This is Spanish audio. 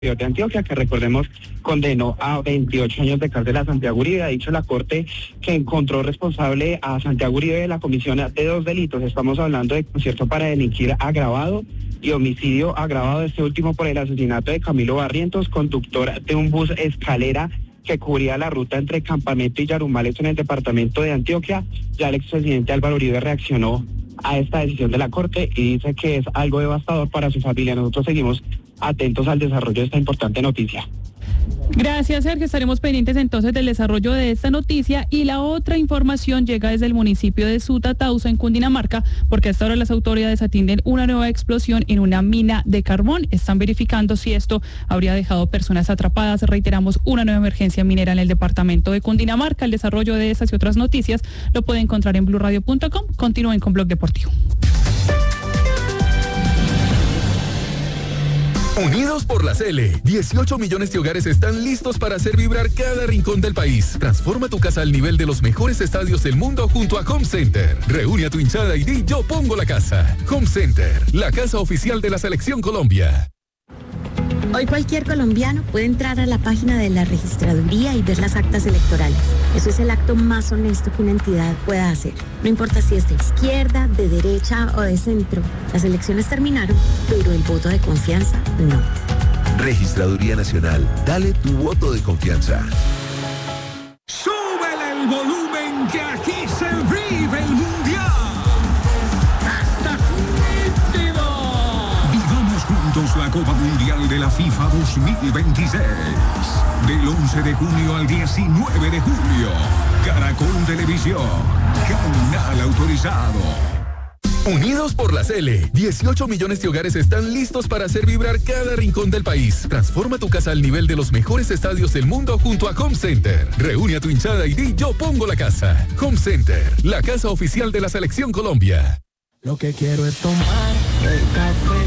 de Antioquia, que recordemos condenó a 28 años de cárcel a Santiago Uribe. Ha dicho la Corte que encontró responsable a Santiago Uribe de la comisión de 2 delitos. Estamos hablando de concierto para delinquir agravado y homicidio agravado, este último por el asesinato de Camilo Barrientos, conductor de un bus escalera que cubría la ruta entre Campamento y Yarumales en el departamento de Antioquia. Ya el expresidente Álvaro Uribe reaccionó a esta decisión de la Corte y dice que es algo devastador para su familia. Nosotros seguimos atentos al desarrollo de esta importante noticia. Gracias, Sergio. Estaremos pendientes entonces del desarrollo de esta noticia. Y la otra información llega desde el municipio de Sutatausa, en Cundinamarca, porque hasta ahora las autoridades atienden una nueva explosión en una mina de carbón. Están verificando si esto habría dejado personas atrapadas. Reiteramos, una nueva emergencia minera en el departamento de Cundinamarca. El desarrollo de estas y otras noticias lo pueden encontrar en blurradio.com. Continúen con Blog Deportivo. Unidos por la Cele, 18 millones de hogares están listos para hacer vibrar cada rincón del país. Transforma tu casa al nivel de los mejores estadios del mundo junto a Home Center. Reúne a tu hinchada y di: yo pongo la casa. Home Center, la casa oficial de la Selección Colombia. Hoy cualquier colombiano puede entrar a la página de la registraduría y ver las actas electorales. Eso es el acto más honesto que una entidad pueda hacer. No importa si es de izquierda, de derecha o de centro. Las elecciones terminaron, pero el voto de confianza no. Registraduría Nacional. Dale tu voto de confianza. ¡Súbele el volumen que aquí se vive el mundial! Juntos la Copa Mundial de la FIFA 2026. Del 11 de junio al 19 de julio. Caracol Televisión. Canal autorizado. Unidos por la Cele, 18 millones de hogares están listos para hacer vibrar cada rincón del país. Transforma tu casa al nivel de los mejores estadios del mundo junto a Home Center. Reúne a tu hinchada y di: yo pongo la casa. Home Center, la casa oficial de la Selección Colombia. Lo que quiero es tomar el café